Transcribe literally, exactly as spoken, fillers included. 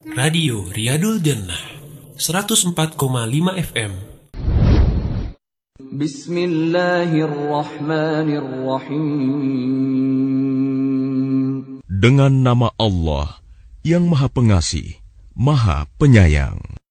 Radio Riyadul Jannah seratus empat koma lima F M. Bismillahirrahmanirrahim. Dengan nama Allah yang Maha Pengasih, Maha Penyayang.